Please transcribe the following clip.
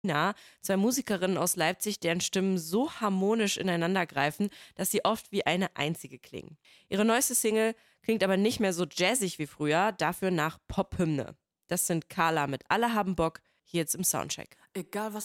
Nina, zwei Musikerinnen aus Leipzig, deren Stimmen so harmonisch ineinander greifen, dass sie oft wie eine einzige klingen. Ihre neueste Single klingt aber nicht mehr so jazzig wie früher, dafür nach Pop-Hymne. Das sind Carla mit Alle haben Bock, hier jetzt im Soundcheck. Egal was